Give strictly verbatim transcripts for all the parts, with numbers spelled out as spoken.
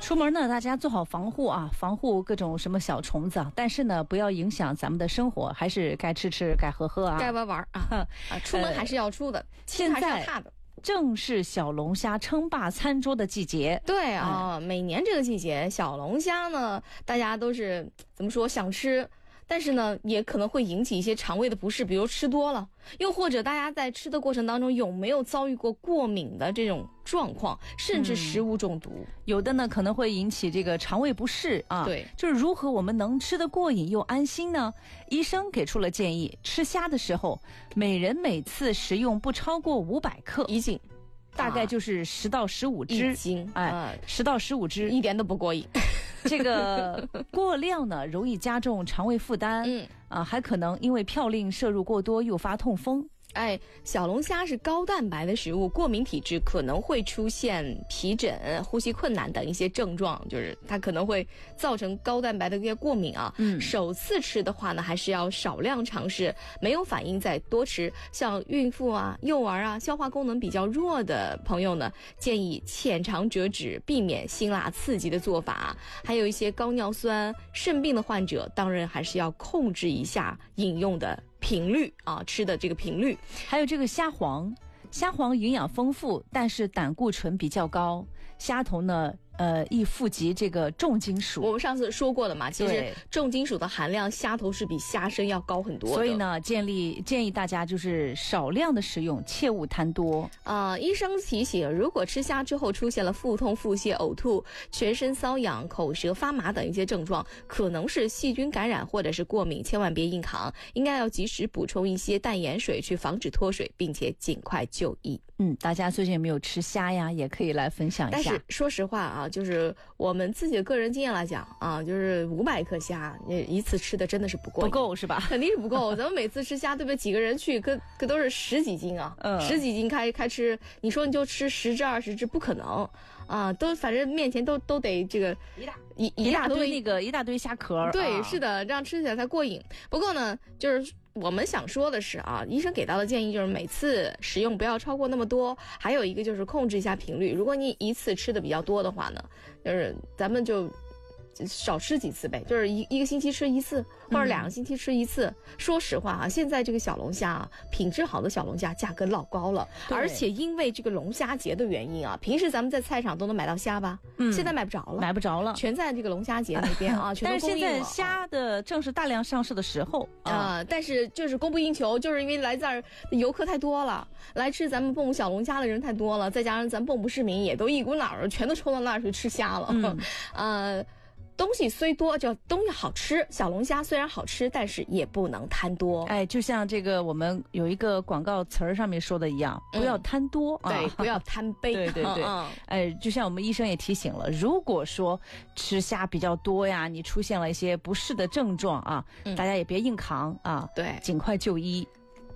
出门呢，大家做好防护啊，防护各种什么小虫子啊，但是呢，不要影响咱们的生活，还是该吃吃，该喝喝啊， 该玩玩啊。啊，出门还是要出的，呃、 现在还是要踏的。 正是小龙虾称霸餐桌的季节。 对啊、嗯，每年这个季节，小龙虾呢，大家都是怎么说想吃。但是呢，也可能会引起一些肠胃的不适，比如吃多了，又或者大家在吃的过程当中有没有遭遇过过敏的这种状况，甚至食物中毒、嗯、 有的呢可能会引起这个肠胃不适啊。 对， 就是如何我们能吃得过瘾又安心呢？医生给出了建议，吃虾的时候，每人每次食用不超过五百克一斤。 大概就是十到十五只， 一斤， 哎，十到十五只， 一点都不过瘾。 这个过量呢，容易加重肠胃负担，嗯啊，还可能因为嘌呤摄入过多诱发痛风。 哎，小龙虾是高蛋白的食物，过敏体质可能会出现皮疹、呼吸困难等一些症状，就是它可能会造成高蛋白的一些过敏啊。嗯，首次吃的话呢，还是要少量尝试，没有反应再多吃。像孕妇啊、幼儿啊、消化功能比较弱的朋友呢，建议浅尝辄止，避免辛辣刺激的做法。还有一些高尿酸、肾病的患者，当然还是要控制一下饮用的频率啊，吃的这个频率。 还有这个虾黄，虾黄营养丰富，但是胆固醇比较高，虾头呢呃，易富集这个重金属。 我们上次说过了嘛，其实重金属的含量虾头是比虾身要高很多的。 所以呢，建议建议大家就是少量的食用，切勿贪多。 啊、呃，医生提醒，如果吃虾之后出现了腹痛、腹泻、呕吐、全身瘙痒、口舌发麻等一些症状，可能是细菌感染或者是过敏，千万别硬扛，应该要及时补充一些淡盐水去防止脱水，并且尽快就医。 嗯，大家最近有没有吃虾呀？也可以来分享一下。 但是说实话啊，就是我们自己的个人经验来讲啊，就是五百克虾，你一次吃的真的是不够， 不够是吧？ 肯定是不够。咱们每次吃虾，对不对？几个人去，可可都是十几斤啊，嗯，十几斤开开吃，你说你就吃十只二十只，不可能啊！都反正面前都都得这个一大一一大堆那个一大堆虾壳， 对， 啊、 是的，这样吃起来才过瘾。不过呢，就是我们想说的是啊，医生给到的建议就是每次食用不要超过那么多，还有一个就是控制一下频率。如果你一次吃的比较多的话呢，就是咱们就少吃几次呗，就是一一个星期吃一次，或者两个星期吃一次。嗯、说实话啊，现在这个小龙虾啊，品质好的小龙虾价格老高了，而且因为这个龙虾节的原因啊，平时咱们在菜场都能买到虾吧，嗯，现在买不着了， 买不着了， 全在这个龙虾节那边啊，全都供应了。 但是现在虾的正是大量上市的时候啊、呃，但是就是供不应求，就是因为来这儿游客太多了，来吃咱们蚌埠小龙虾的人太多了，再加上咱蚌埠市民也都一股脑儿全都冲到那儿去吃虾了，嗯、呃。东西虽多，就东西好吃。小龙虾虽然好吃，但是也不能贪多。 哎，就像这个我们有一个广告词儿上面说的一样，不要贪多、 嗯、 啊， 对，不要贪杯。 对对对，嗯、哎，就像我们医生也提醒了，如果说吃虾比较多呀，你出现了一些不适的症状啊，嗯、大家也别硬扛啊， 对， 尽快就医。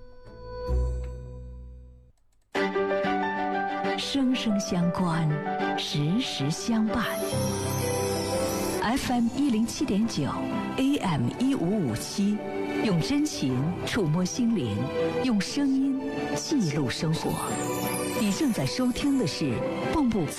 生生相关，时时相伴。F M 一零七点九 ，A M 一五五七，用真情触摸心灵，用声音记录生活。你正在收听的是蚌埠